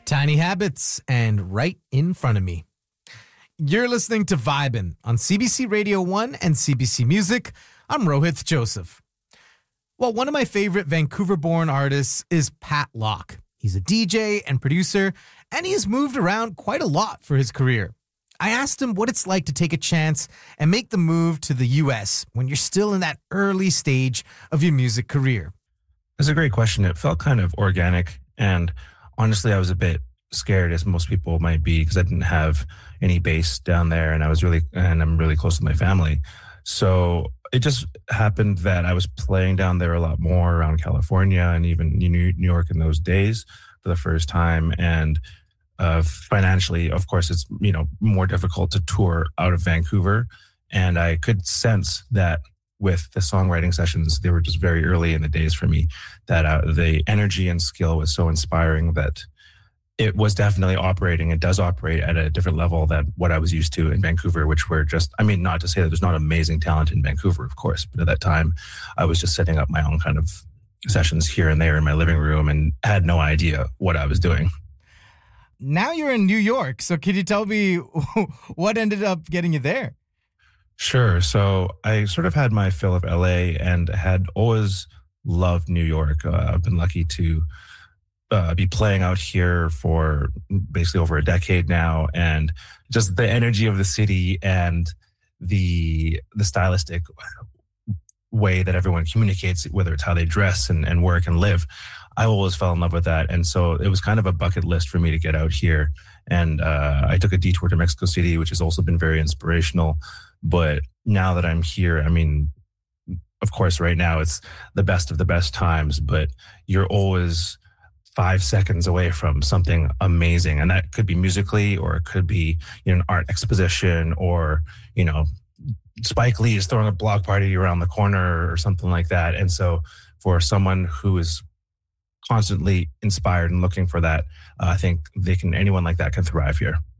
Tiny Habits and right in front of me. You're listening to Vibin' on CBC Radio 1 and CBC Music. I'm Rohith Joseph. Well, one of my favorite Vancouver-born artists is Pat Locke. He's a DJ and producer, and he's moved around quite a lot for his career. I asked him what it's like to take a chance and make the move to the U.S. when you're still in that early stage of your music career. That's a great question. It felt kind of organic, and honestly, I was a bit scared, as most people might be, because I didn't have any base down there, and I'm really close to my family. So it just happened that I was playing down there a lot more around California and even New York in those days for the first time. And financially, of course, it's more difficult to tour out of Vancouver, and I could sense that with the songwriting sessions, they were just very early in the days for me, that the energy and skill was so inspiring that it was definitely operating. It does operate at a different level than what I was used to in Vancouver, which were just, not to say that there's not amazing talent in Vancouver, of course, but at that time I was just setting up my own kind of sessions here and there in my living room and had no idea what I was doing. Now you're in New York, so could you tell me what ended up getting you there? Sure. So I sort of had my fill of LA and had always loved New York. I've been lucky to be playing out here for basically over a decade now, and just the energy of the city and the stylistic way that everyone communicates, whether it's how they dress and work and live, I always fell in love with that. And so it was kind of a bucket list for me to get out here. And I took a detour to Mexico City, which has also been very inspirational. But now that I'm here, of course, right now it's the best of the best times, but you're always 5 seconds away from something amazing. And that could be musically, or it could be an art exposition, or, Spike Lee is throwing a block party around the corner or something like that. And so for someone who is constantly inspired and looking for that, I think anyone like that can thrive here.